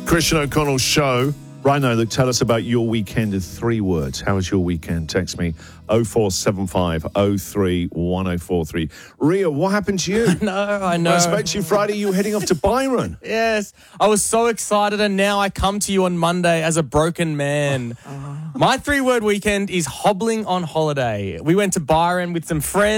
Christian O'Connell's show. Right now, look, tell us about your weekend in 3 words. How was your weekend? Text me 0475 03 1043. Ria, what happened to you? I know. I spoke to you Friday. You were heading off to Byron. Yes, I was so excited, and now I come to you on Monday as a broken man. My 3-word weekend is hobbling on holiday. We went to Byron with some friends.